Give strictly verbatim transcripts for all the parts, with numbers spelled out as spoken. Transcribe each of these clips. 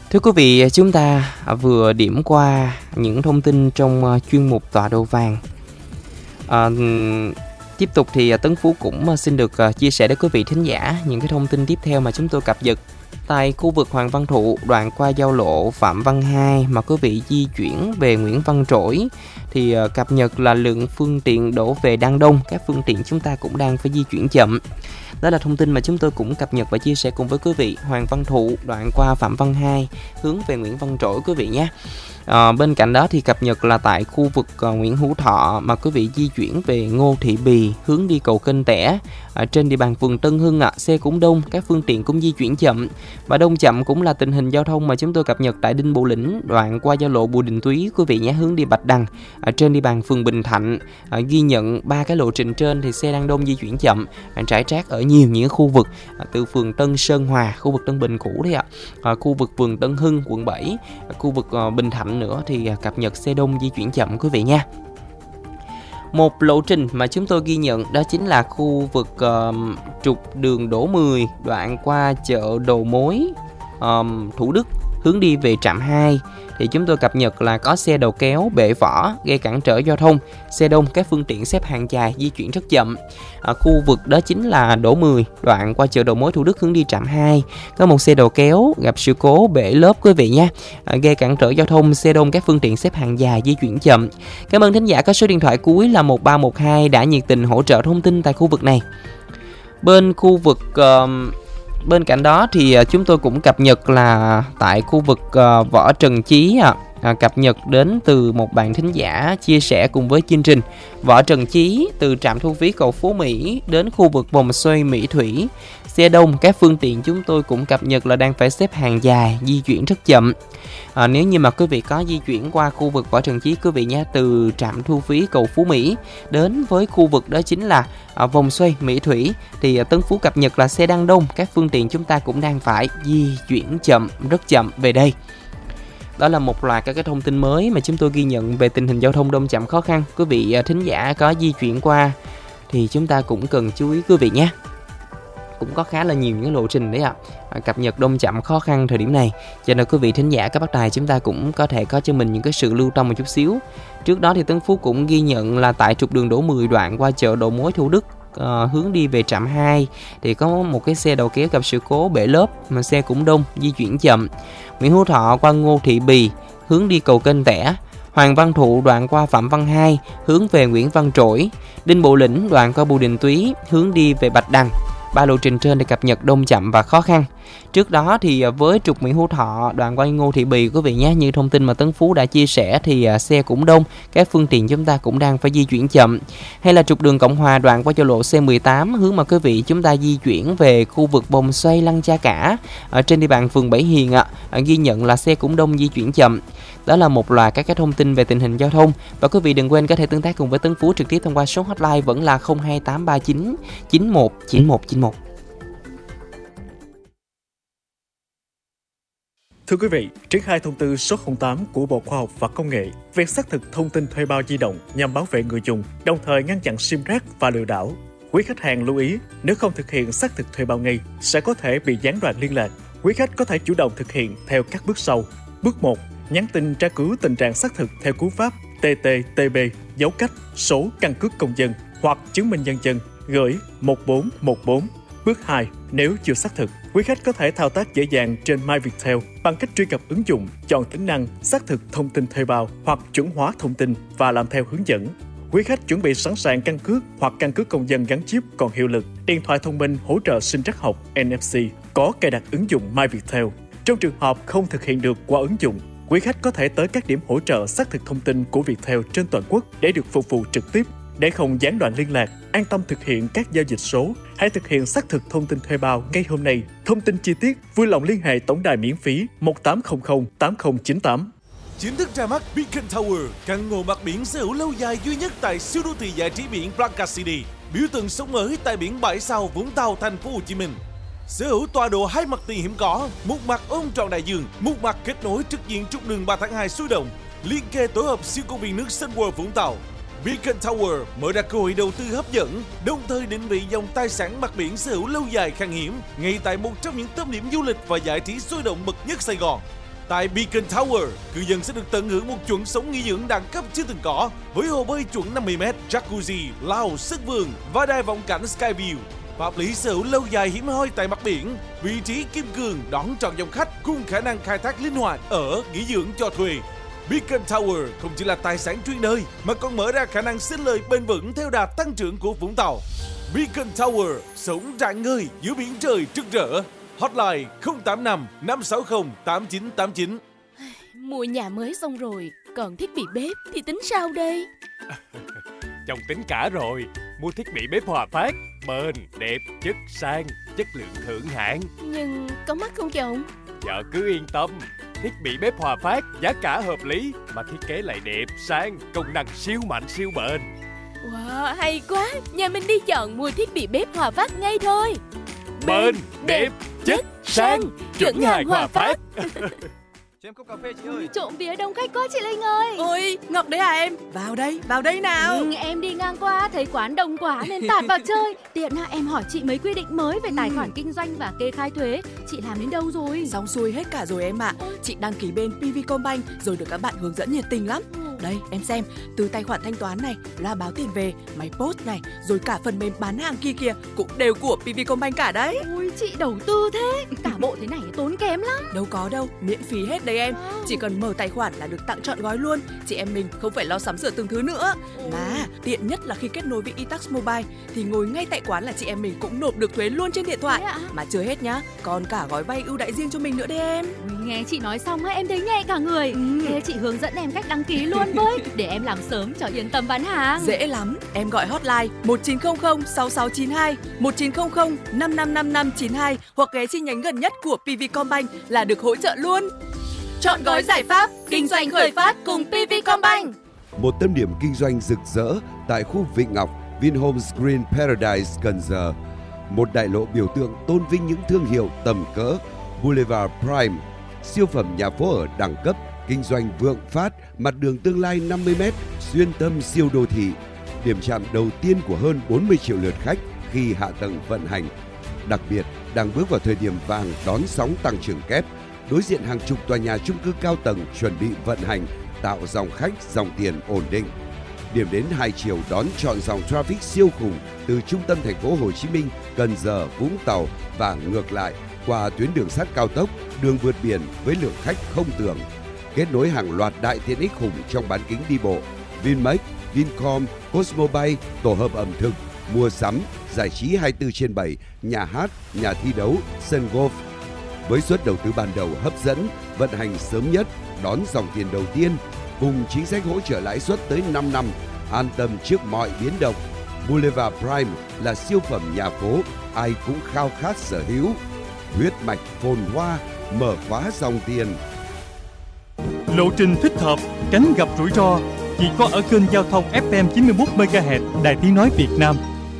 Thưa quý vị, chúng ta vừa điểm qua những thông tin trong chuyên mục Tọa độ vàng. À, tiếp tục thì Tấn Phú cũng xin được chia sẻ đến quý vị thính giả những cái thông tin tiếp theo mà chúng tôi cập nhật tại khu vực Hoàng Văn Thụ, đoạn qua giao lộ Phạm Văn Hai mà quý vị di chuyển về Nguyễn Văn Trỗi thì cập nhật là lượng phương tiện đổ về đang đông, các phương tiện chúng ta cũng đang phải di chuyển chậm. Đó là thông tin mà chúng tôi cũng cập nhật và chia sẻ cùng với quý vị. Hoàng Văn Thụ, đoạn qua Phạm Văn Hai hướng về Nguyễn Văn Trỗi quý vị nhé. À, bên cạnh đó thì cập nhật là tại khu vực uh, Nguyễn Hữu Thọ mà quý vị di chuyển về Ngô Thị Bì hướng đi cầu Kênh Tẻ. Ở trên địa bàn phường Tân Hưng ạ, à, xe cũng đông, các phương tiện cũng di chuyển chậm. Và đông chậm cũng là tình hình giao thông mà chúng tôi cập nhật tại Đinh Bộ Lĩnh, đoạn qua giao lộ Bùi Đình Túy quý vị nhé, hướng đi Bạch Đằng. Ở trên địa bàn phường Bình Thạnh à, ghi nhận ba cái lộ trình trên thì xe đang đông di chuyển chậm, à, trải trác ở nhiều những khu vực à, từ phường Tân Sơn Hòa, khu vực Tân Bình cũ đấy ạ, à, khu vực phường Tân Hưng, quận bảy, à, khu vực à, Bình Thạnh nữa thì à, cập nhật xe đông di chuyển chậm quý vị nha. Một lộ trình mà chúng tôi ghi nhận đó chính là khu vực uh, trục đường Đỗ mười đoạn qua chợ Đầu Mối, um, Thủ Đức hướng đi về trạm hai thì chúng tôi cập nhật là có xe đầu kéo bệ vỏ gây cản trở giao thông, xe đông, các phương tiện xếp hàng dài di chuyển rất chậm. Ở khu vực đó chính là Đỗ mười đoạn qua chợ Đầu Mối Thủ Đức hướng đi trạm hai, có một xe đầu kéo gặp sự cố bể lốp quý vị nha, à, gây cản trở giao thông, xe đông, các phương tiện xếp hàng dài di chuyển chậm. Cảm ơn thính giả có số điện thoại cuối là một ba một hai đã nhiệt tình hỗ trợ thông tin tại khu vực này. Bên khu vực uh, Bên cạnh đó thì chúng tôi cũng cập nhật là tại khu vực uh, Võ Trần Chí à, à, cập nhật đến từ một bạn thính giả chia sẻ cùng với chương trình. Võ Trần Chí từ trạm thu phí cầu Phú Mỹ đến khu vực vòng xoay Mỹ Thủy, xe đông, các phương tiện chúng tôi cũng cập nhật là đang phải xếp hàng dài, di chuyển rất chậm. À, nếu như mà quý vị có di chuyển qua khu vực Võ Trần Chí quý vị nhé, từ trạm thu phí cầu Phú Mỹ đến với khu vực đó chính là à, vòng xoay Mỹ Thủy thì à, Tấn Phú cập nhật là xe đang đông, các phương tiện chúng ta cũng đang phải di chuyển chậm, rất chậm về đây. Đó là một loạt các cái thông tin mới mà chúng tôi ghi nhận về tình hình giao thông đông chậm khó khăn. Quý vị à, thính giả có di chuyển qua thì chúng ta cũng cần chú ý quý vị nhé. Cũng có khá là nhiều những lộ trình đấy ạ, à. Cập nhật đông chậm khó khăn thời điểm này, cho nên quý vị thính giả các bác đài chúng ta cũng có thể có cho mình những cái sự lưu tâm một chút xíu. Trước đó thì Tấn Phú cũng ghi nhận là tại trục đường Đỗ mười đoạn qua chợ Đầu Mối Thủ Đức, uh, hướng đi về trạm hai thì có một cái xe đầu kéo gặp sự cố bể lốp mà xe cũng đông, di chuyển chậm. Nguyễn Hữu Thọ qua Ngô Thị Bì hướng đi cầu Kênh Tẻ, Hoàng Văn Thụ đoạn qua Phạm Văn Hai hướng về Nguyễn Văn Trỗi, Đinh Bộ Lĩnh đoạn qua Bùi Đình Túy hướng đi về Bạch Đằng. Ba lộ trình trên để cập nhật đông chậm và khó khăn. Trước đó thì với trục Nguyễn Hữu Thọ đoạn qua Ngô Thị Bì quý vị nhé, như thông tin mà Tấn Phú đã chia sẻ thì xe cũng đông, các phương tiện chúng ta cũng đang phải di chuyển chậm. Hay là trục đường Cộng Hòa đoạn qua giao lộ C mười tám hướng mà quý vị chúng ta di chuyển về khu vực vòng xoay Lăng Cha Cả ở trên địa bàn phường Bảy Hiền ạ, ghi nhận là xe cũng đông, di chuyển chậm. Đó là một loạt các cái thông tin về tình hình giao thông và quý vị đừng quên có thể tương tác cùng với Tấn Phú trực tiếp thông qua số hotline vẫn là không hai tám ba chín chín một chín một chín một. Thưa quý vị, triển khai thông tư số không tám của Bộ Khoa học và Công nghệ về xác thực thông tin thuê bao di động nhằm bảo vệ người dùng, đồng thời ngăn chặn sim rác và lừa đảo. Quý khách hàng lưu ý, nếu không thực hiện xác thực thuê bao ngay, sẽ có thể bị gián đoạn liên lạc. Quý khách có thể chủ động thực hiện theo các bước sau. Bước một. Nhắn tin tra cứu tình trạng xác thực theo cú pháp tê tê tê bê dấu cách số căn cước công dân hoặc chứng minh nhân dân gửi một bốn một bốn. Bước hai. Nếu chưa xác thực, quý khách có thể thao tác dễ dàng trên MyViettel bằng cách truy cập ứng dụng, chọn tính năng xác thực thông tin thuê bao hoặc chuẩn hóa thông tin và làm theo hướng dẫn. Quý khách chuẩn bị sẵn sàng căn cước hoặc căn cước công dân gắn chip còn hiệu lực, điện thoại thông minh hỗ trợ sinh trắc học en ép xê có cài đặt ứng dụng MyViettel. Trong trường hợp không thực hiện được qua ứng dụng, quý khách có thể tới các điểm hỗ trợ xác thực thông tin của Viettel trên toàn quốc để được phục vụ trực tiếp. Để không gián đoạn liên lạc, an tâm thực hiện các giao dịch số, hãy thực hiện xác thực thông tin thuê bao ngay hôm nay. Thông tin chi tiết, vui lòng liên hệ tổng đài miễn phí một tám không không tám không chín tám. Chính thức ra mắt Beacon Tower, căn hộ mặt biển sở hữu lâu dài duy nhất tại siêu đô thị giải trí biển Blanca City, biểu tượng sống mới tại biển bãi sau Vũng Tàu, thành phố Hồ Chí Minh. Sở hữu tọa độ hai mặt tiền hiếm có, một mặt ôm trọn đại dương, một mặt kết nối trực diện trục đường ba tháng hai sôi động, liên kề tổ hợp siêu công viên nước Sun World Vũng Tàu. Beacon Tower mở ra cơ hội đầu tư hấp dẫn, đồng thời định vị dòng tài sản mặt biển sở hữu lâu dài khan hiếm ngay tại một trong những tâm điểm du lịch và giải trí sôi động bậc nhất Sài Gòn. Tại Beacon Tower, cư dân sẽ được tận hưởng một chuẩn sống nghỉ dưỡng đẳng cấp chưa từng có với hồ bơi chuẩn năm mươi mét, jacuzzi, lau, sân vườn và đài vọng cảnh Skyview. Pháp lý sở hữu lâu dài hiếm hoi tại mặt biển, vị trí kim cương đón trọn dòng khách cùng khả năng khai thác linh hoạt ở nghỉ dưỡng cho thuê. Beacon Tower không chỉ là tài sản chuyên đời mà còn mở ra khả năng sinh lời bền vững theo đà tăng trưởng của Vũng Tàu. Beacon Tower sống rạng ngời giữa biển trời rực rỡ. Hotline không tám năm năm sáu không tám chín tám chín. Mua nhà mới xong rồi, còn thiết bị bếp thì tính sao đây? Chồng tính cả rồi, mua thiết bị bếp Hòa Phát, bền, đẹp, chất sang, chất lượng thượng hạng. Nhưng có mắc không chồng? Vợ cứ yên tâm, thiết bị bếp Hòa Phát giá cả hợp lý mà thiết kế lại đẹp, sang, công năng siêu mạnh siêu bền. Wow, hay quá, nhà mình đi chọn mua thiết bị bếp Hòa Phát ngay thôi. Bền, đẹp, chất, sang, chuẩn hàng Hòa Phát. Cho em cốc cà phê chị ơi. Trộm vía đông khách quá chị Linh ơi. Ôi, Ngọc đấy à em? Vào đây, vào đây nào. Ừ, em đi ngang qua thấy quán đông quá nên tạt vào chơi. Tiện ha, em hỏi chị mấy quy định mới về tài khoản kinh doanh và kê khai thuế. Chị làm đến đâu rồi? Xong xuôi hết cả rồi em ạ. À. Chị đăng ký bên pê vê Combank rồi được các bạn hướng dẫn nhiệt tình lắm. Đây, em xem, từ tài khoản thanh toán này, loa báo tiền về, máy post này, rồi cả phần mềm bán hàng kia kìa cũng đều của pê vê Combank cả đấy. Ôi, chị đầu tư thế. Cả bộ thế này tốn kém lắm. Đâu có đâu, miễn phí hết đấy em. Wow. Chỉ cần mở tài khoản là được tặng trọn gói luôn. Chị em mình không phải lo sắm sửa từng thứ nữa. Ôi. Mà tiện nhất là khi kết nối với e-tax Mobile thì ngồi ngay tại quán là chị em mình cũng nộp được thuế luôn trên điện thoại. Mà chưa hết nhá, còn cả gói vay ưu đãi riêng cho mình nữa đấy em. Ôi, nghe chị nói xong á, em thấy nhẹ cả người. Ừ. Thế chị hướng dẫn em cách đăng ký luôn với, để em làm sớm cho yên tâm bán hàng. Dễ lắm, em gọi hotline một chín không không sáu sáu chín hai, một chín không không năm năm năm năm chín hai hoặc ghé chi nhánh gần nhất của pê vê Combank là được hỗ trợ luôn. Chọn gói giải pháp kinh doanh khởi phát cùng pê vê Combank. Một tâm điểm kinh doanh rực rỡ tại khu Vịnh Ngọc, Vinhomes Green Paradise, Cần Giờ. Một đại lộ biểu tượng tôn vinh những thương hiệu tầm cỡ. Boulevard Prime, siêu phẩm nhà phố ở đẳng cấp, kinh doanh vượng phát, mặt đường tương lai năm mươi mét, xuyên tâm siêu đô thị. Điểm chạm đầu tiên của hơn bốn mươi triệu lượt khách khi hạ tầng vận hành. Đặc biệt, đang bước vào thời điểm vàng đón sóng tăng trưởng kép. Đối diện hàng chục tòa nhà chung cư cao tầng chuẩn bị vận hành, tạo dòng khách, dòng tiền ổn định. Điểm đến hai chiều đón trọn dòng traffic siêu khủng từ trung tâm thành phố Hồ Chí Minh, Cần Giờ, Vũng Tàu và ngược lại qua tuyến đường sắt cao tốc, đường vượt biển với lượng khách không tưởng. Kết nối hàng loạt đại tiện ích khủng trong bán kính đi bộ, Vinmec, Vincom, Cosmobay, tổ hợp ẩm thực, mua sắm, giải trí hai mươi bốn trên bảy, nhà hát, nhà thi đấu, sân golf. Với suất đầu tư ban đầu hấp dẫn, vận hành sớm nhất, đón dòng tiền đầu tiên, cùng chính sách hỗ trợ lãi suất tới năm năm, an tâm trước mọi biến động. Boulevard Prime là siêu phẩm nhà phố, ai cũng khao khát sở hữu. Huyết mạch phồn hoa, mở khóa dòng tiền. Lộ trình thích hợp, tránh gặp rủi ro, chỉ có ở kênh giao thông ép em chín mươi mốt mê ga héc Đài Tiếng nói Việt Nam.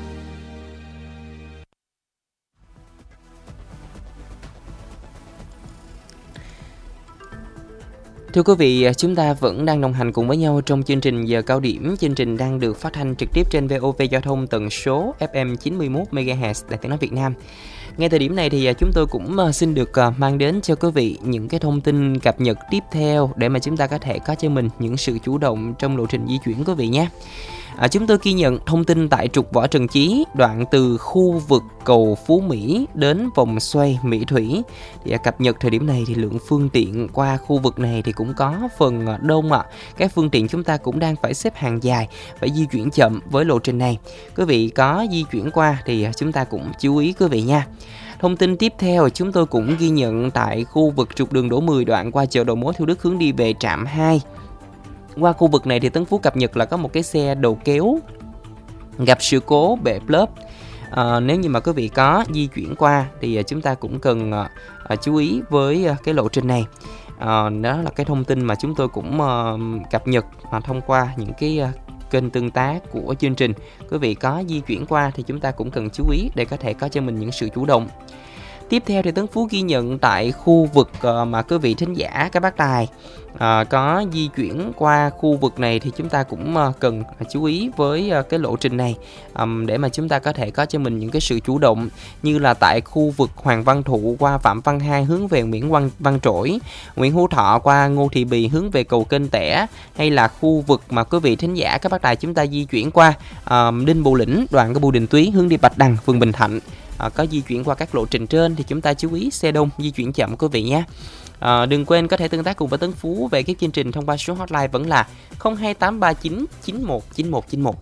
Thưa quý vị, chúng ta vẫn đang đồng hành cùng với nhau trong chương trình Giờ Cao Điểm. Chương trình đang được phát thanh trực tiếp trên vê o vê Giao thông tần số ép em chín mươi mốt mê ga héc Đài Tiếng nói Việt Nam. Ngay thời điểm này thì chúng tôi cũng xin được mang đến cho quý vị những cái thông tin cập nhật tiếp theo để mà chúng ta có thể có cho mình những sự chủ động trong lộ trình di chuyển quý vị nhé. À, chúng tôi ghi nhận thông tin tại trục Võ Trần Chí, đoạn từ khu vực cầu Phú Mỹ đến vòng xoay Mỹ Thủy. Thì à, cập nhật thời điểm này thì lượng phương tiện qua khu vực này thì cũng có phần đông ạ. À. Các phương tiện chúng ta cũng đang phải xếp hàng dài, phải di chuyển chậm với lộ trình này. Quý vị có di chuyển qua thì chúng ta cũng chú ý quý vị nha. Thông tin tiếp theo chúng tôi cũng ghi nhận tại khu vực trục đường Đỗ Mười đoạn qua chợ Đầu Mối Thủ Đức hướng đi về trạm hai. Qua khu vực này thì Tân Phú cập nhật là có một cái xe đầu kéo gặp sự cố bể lớp. À, nếu như mà quý vị có di chuyển qua thì chúng ta cũng cần à, chú ý với à, cái lộ trình này. À, đó là cái thông tin mà chúng tôi cũng à, cập nhật mà thông qua những cái à, kênh tương tác của chương trình. Quý vị có di chuyển qua thì chúng ta cũng cần chú ý để có thể có cho mình những sự chủ động. Tiếp theo thì Tấn Phú ghi nhận tại khu vực uh, mà quý vị thính giả các bác tài uh, có di chuyển qua khu vực này thì chúng ta cũng uh, cần chú ý với uh, cái lộ trình này um, để mà chúng ta có thể có cho mình những cái sự chủ động, như là tại khu vực Hoàng Văn Thụ qua Phạm Văn Hai hướng về Nguyễn Văn, Văn Trỗi, Nguyễn Hữu Thọ qua Ngô Thị Bì hướng về cầu Kênh Tẻ, hay là khu vực mà quý vị thính giả các bác tài chúng ta di chuyển qua uh, Đinh Bộ Lĩnh, đoạn cái Bùi Đình Túy hướng đi Bạch Đằng, phường Bình Thạnh. À, có di chuyển qua các lộ trình trên thì chúng ta chú ý xe đông, di chuyển chậm quý vị nhé. À, đừng quên có thể tương tác cùng với Tấn Phú về cái chương trình thông qua số hotline vẫn là không hai tám ba chín chín một chín một chín một.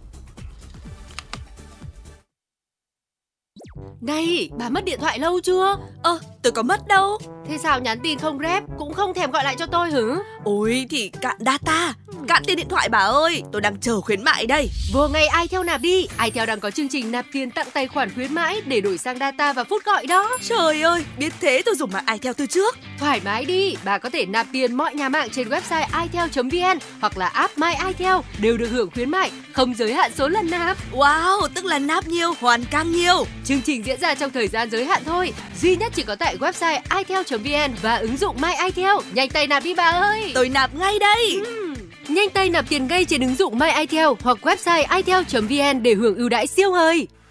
Này, bà mất điện thoại lâu chưa? Ơ, ờ, tôi có mất đâu. Thế sao nhắn tin không rep, cũng không thèm gọi lại cho tôi hử? Ôi thì cạn data, cạn tiền điện thoại bà ơi, tôi đang chờ khuyến mại đây. Vô ngay iTel nạp đi, iTel đang có chương trình nạp tiền tặng tài khoản khuyến mãi để đổi sang data và phút gọi đó. Trời ơi, biết thế tôi dùng mạng iTel từ trước. Thoải mái đi, bà có thể nạp tiền mọi nhà mạng trên website itel chấm vn hoặc là app My iTel đều được hưởng khuyến mại, không giới hạn số lần nạp. Wow, tức là nạp nhiều, hoàn càng nhiều. Chương trình diễn ra trong thời gian giới hạn thôi, duy nhất chỉ có tại website itel chấm vn và ứng dụng My iTel. Nhanh tay nạp đi bà ơi. Tôi nạp ngay đây. Uhm. Nhanh tay nạp tiền ngay trên ứng dụng My iTel hoặc website itel chấm vn để hưởng ưu đãi siêu hời.